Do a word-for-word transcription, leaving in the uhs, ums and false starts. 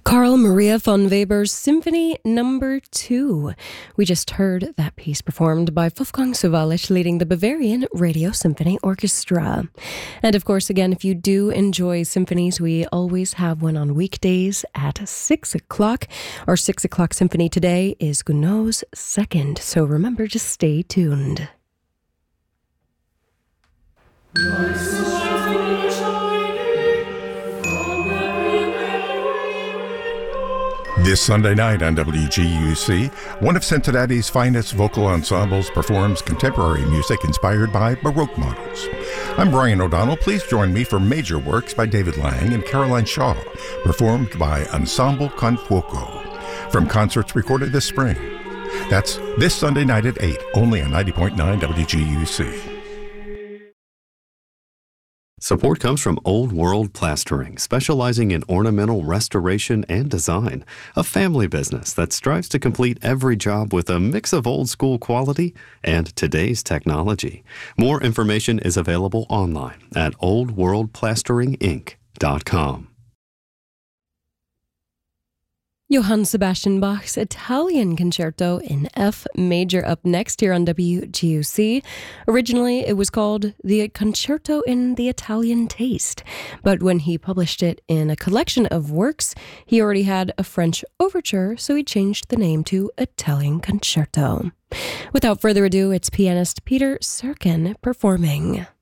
Carl Maria von Weber's Symphony Number Two. We just heard that piece performed by Wolfgang Sawallisch, leading the Bavarian Radio Symphony Orchestra. And of course, again, if you do enjoy symphonies, we always have one on weekdays at six o'clock. Our six o'clock symphony today is Gounod's Second, so remember to stay tuned. This Sunday night on W G U C, one of Cincinnati's finest vocal ensembles performs contemporary music inspired by Baroque models. I'm Brian O'Donnell. Please join me for major works by David Lang and Caroline Shaw, performed by Ensemble Con Fuoco, from concerts recorded this spring. That's this Sunday night at eight, only on ninety point nine W G U C. Support comes from Old World Plastering, specializing in ornamental restoration and design, a family business that strives to complete every job with a mix of old school quality and today's technology. More information is available online at old world plastering inc dot com. Johann Sebastian Bach's Italian Concerto in F major up next here on W G U C. Originally, it was called the Concerto in the Italian Taste, but when he published it in a collection of works, he already had a French overture, so he changed the name to Italian Concerto. Without further ado, it's pianist Peter Serkin performing.